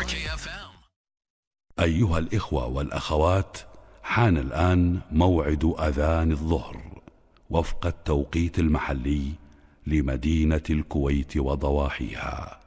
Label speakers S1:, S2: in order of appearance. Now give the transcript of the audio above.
S1: RKFM.
S2: أيها الإخوة والأخوات، حان الآن موعد أذان الظهر وفق التوقيت المحلي لمدينة الكويت وضواحيها.